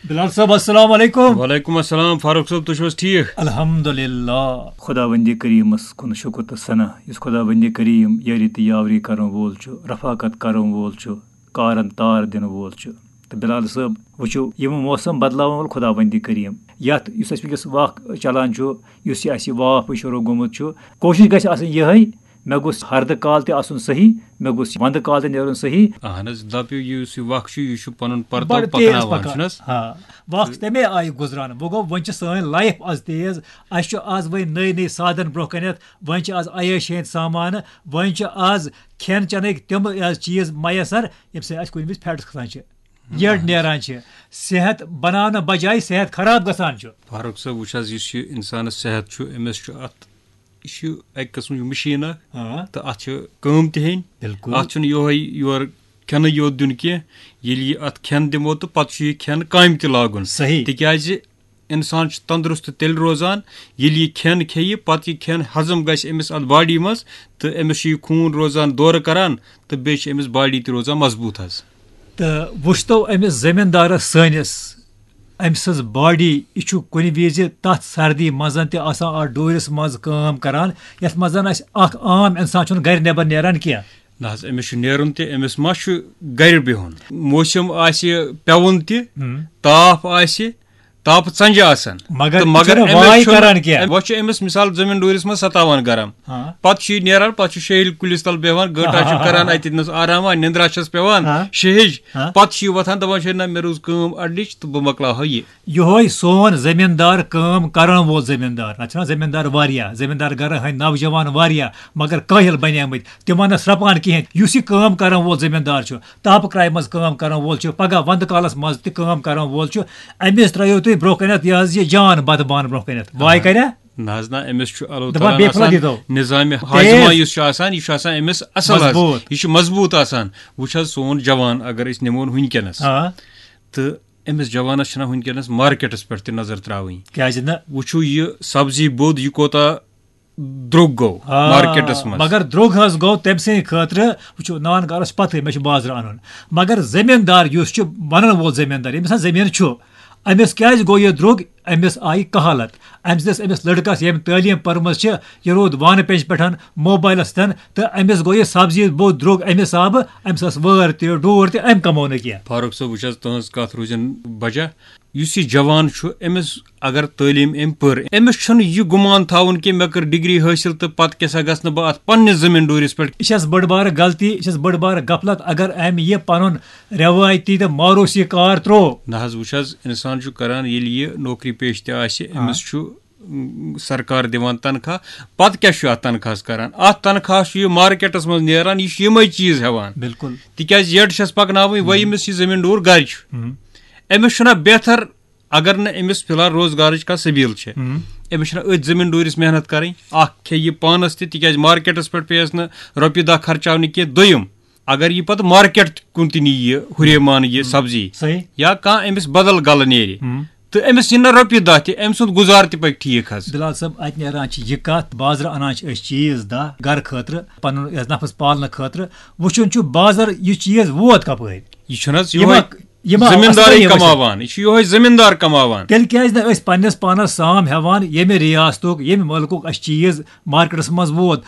بلال صٲب السلام علیکم. وعلیکم السلام فاروق صٲب تُہۍ چھِو حظ ٹھیٖک؟ الحمدُاللہ خۄدا وندِ کریٖمس کُن شُکر تہٕ ثنا یُس خۄدا وندِ کریٖم یٲری تہٕ یاوری کرن وول چھُ رفاقت کرن وول چھُ کارن تار دِنہٕ وول چھُ تہٕ بلال صٲب وٕچھو یِم موسم بدلاون وول خۄدا وندِ کریٖم یتھ یُس اَسہِ وٕنکیٚس واقع چلان چھُ یُس یہِ اَسہِ واپھ شروع گوٚمُت چھُ کوٗشِش گژھِ آسٕنۍ یِہے مےٚ گوٚژھ ہردٕ کال تہِ آسُن صحیح مےٚ گوٚژھ ونٛدٕ کال تہِ نیرُن صحیح. اہن حظ دپیو یُس یہِ وق چھُ یہِ چھُ پنُن پرتو پکناوان چھُنہٕ حظ. وق تمے آیہِ گُزران وۄنۍ گوٚو وۄنۍ چھِ سٲنۍ لایف آز تیز اَسہِ چھُ آز وۄنۍ نٔے نٔے سادن برونٛہہ کنٮ۪تھ وۄنۍ چھِ آز عیٲشی ہٕنٛدۍ سامانہٕ وۄنۍ چھِ آز کھٮ۪ن چٮ۪نٕکۍ تِم چیٖز میسر ییٚمہِ سۭتۍ اَسہِ کُنہِ وِزِ فیٹس کھسان چھِ یٔڈ نیران چھِ صحت بناونہٕ بجایہِ صحت خراب گژھان چھُ. فاروق صٲب وٕچھ حظ یُس یہِ انسانس صحت چھُ أمِس چھُ اتھ یہِ چھُ اکہِ قٕسمٕچ مشیٖن اکھ تہٕ اتھ چھِ کٲم تہِ ہیٚنۍ اتھ چھُنہٕ یِہوے یورٕ کھٮ۪نٕے یوت دیُن کینٛہہ ییٚلہِ یہِ اتھ کھٮ۪ن دِمو تہٕ پتہٕ چھُ یہِ کھٮ۪ن کامہِ تہِ لاگُن صحیح تِکیازِ انسان چھُ تندرست تیٚلہِ روزان ییٚلہِ یہِ کھٮ۪ن کھیٚیہِ پتہٕ یہِ کھٮ۪ن ہضم گژھِ أمِس اتھ باڈی منٛز تہٕ أمِس چھُ یہِ خوٗن روزان دورٕ کران تہٕ بیٚیہِ چھِ أمِس باڈی تہِ روزان مضبوٗط حظ. تہٕ وٕچھتو أمِس زٔمیٖندارس سٲنِس أمۍ سٕنٛز باڈی یہِ چھُ کُنہِ وِزِ تتھ سردی منٛز تہِ آسان اتھ ڈوٗرِس منٛز کٲم کران یتھ منٛز اَسہِ اکھ عام انسان چھُنہٕ گرِ نٮ۪بر نیران کینٛہہ. نہ حظ أمِس چھُ نیرُن تہِ أمِس ما چھُ گرِ بِہُن موسم آسہِ پیوُن تہِ تاپھ آسہِ تاپہٕ ژنٛجہِ آسان مگر وۄنۍ چھُ أمِس مِثال زٔمیٖن ڈوٗرِس منٛز ستاوان گرم پتہٕ چھُ یہِ نیران پتہٕ چھُ شیٚہِلۍ کُلِس تل بیٚہوان گٲنٛٹا چھُ کران اتٮ۪تھ آرامہ نِندرا چھس پیٚوان شیٚہِج پتہٕ چھُ یہِ وۄتھان دپان چھُ نہ مےٚ روٗز کٲم اڈٕچ تہٕ بہٕ مۄکلاوہا یِہوے سون زٔمیٖندار کٲم کرن وول زٔمیٖندار نتہٕ چھُنہ زٔمیٖندار واریاہ زٔمیٖندار گرن ہٕنٛدۍ نوجوان واریاہ مگر کٲہِل بنیمٕتۍ تِمن نہٕ سرپان کِہینۍ یُس یہِ کٲم کرن وول زٔمیٖندار چھُ تاپہٕ کرایہِ منٛز کٲم کرن وول چھُ پگہہ ونٛدٕ کالس منٛز تہِ کٲم کرن وول چھُ أمِس ترٲیِو تُہۍ برونٛہہ کنٮ۪تھ یہِ حظ یہِ جان بتہٕ بانہٕ برونٛہہ کنٮ۪تھ واے کریا نہ حظ نہ أمِس چھُ اللہ تعالیٰ نظامِ ہاضمہ یُس چھُ آسان یہِ چھُ آسان أمِس اصل حظ یہِ چھُ مضبوٗط آسان وٕچھ حظ سون جوان اگر أسۍ نِمون وٕنکیٚنس تہٕ أمِس جوانس چھنہ وٕنکیٚنس مارکیٹس پٮ۪ٹھ تہِ نظر تراوٕنۍ کیازِ نہٕ وٕچھو یہِ سبزی بوٚد یہِ کوتاہ درٛوگ گوٚو مارکیٹس منٛز مگر درٛوگ حظ گوٚو تٔمۍ سٕنٛدِ خٲطرٕ وٕچھو نان گارس پتہٕ مےٚ چھُ بازرٕ انُن مگر زٔمیٖندار یُس چھُ ونن وول زٔمیٖندار ییٚمِس زٔمیٖن چھُ أمِس کیازِ گوٚو یہِ درٛوگ أمِس آیہِ کہالت أمِس دِژ أمِس لٔڑکس ییٚمۍ تعلیٖم پٔرمٕژ چھِ یہِ روٗد وانہٕ پیٚنٛجہِ پٮ۪ٹھ موبایلس تن تہٕ أمِس گوٚو یہِ سبزی بوٚد درٛوگ امہِ حسابہٕ أمِس ٲس وٲر تہِ ڈوٗر تہِ أمۍ کموو نہٕ کینٛہہ. فاروق صٲب وٕچھ حظ تُہنٛز کتھ روٗزِن بجا یُس یہِ جوان چھُ أمِس اگر تعلیٖم أمۍ پٔر أمِس چھُنہٕ یہِ گُمان تھاوُن کہِ مےٚ کٔر ڈگری حٲصِل تہٕ پتہٕ کیٛاہ گژھٕ نہٕ بہٕ اتھ پننِس زٔمیٖن ڈوٗرِس پٮ۪ٹھ. یہِ چھس بٔڑ بارٕ غلطی یہِ چھس بٔڑ بارٕ غفلت اگر أمۍ یہِ پنُن رٮ۪وٲیتی تہٕ موروثی کار تروو. نہ حظ وٕچھ حظ اِنسان چھُ کران ییٚلہِ یہِ نوکری پیش تہِ آسہِ أمِس چھُ سرکار دِوان تنخواہ پتہٕ کیٛاہ چھُ اتھ تنخواہس کران اتھ تنخواہ چھُ یہِ مارکیٹس منٛز نیران یہِ چھُ یِمے چیٖز ہٮ۪وان بِلکُل تِکیازِ یٔڈ چھس پکناوٕنۍ وۄنۍ ییٚمِس یہِ زٔمیٖن ڈوٗر گرِ چھُ أمِس چھُنہ بہتر اگر نہٕ أمِس فِلحال روزگارٕچ کانٛہہ سبیٖل چھِ أمِس چھِنہ أتھۍ زٔمیٖن ڈوٗرِس محنت کرٕنۍ اکھ کھیٚیہِ یہِ پانس تہِ تِکیازِ مارکیٹس پٮ۪ٹھ پیٚیس نہٕ رۄپیہِ دہ خرچاونہِ کینٛہہ دوٚیِم اگر یہِ پتہٕ مارکیٹ کُن تہِ نِیہِ یہِ ہُریمان یہِ سبزی یا کانٛہہ أمِس بدل گلہٕ نیرِ تہٕ أمِس یِن نہٕ رۄپیہِ دہ تہِ أمۍ سُنٛد گُزار تہِ پکہِ ٹھیٖک حظ. بِلال صٲب اتہِ نیران چھِ یہِ کتھ بازرٕ انان چھِ أسۍ چیٖز دہ گرٕ خٲطرٕ پنُن نفس پالنہٕ خٲطرٕ وٕچھُن چھُ بازر یہِ چیٖز ووت کپٲرۍ یہِ چھُنہٕ حظ زٔمیٖندارٕے کماوان یہِ چھُ یِہوے زٔمیٖندار کماوان تیٚلہِ کیازِ نہٕ أسۍ پننِس پانس سام ہٮ۪وان ییٚمہِ ریاستُک ییٚمہِ مُلکُک اَسہِ چیٖز مارکیٹس منٛز ووت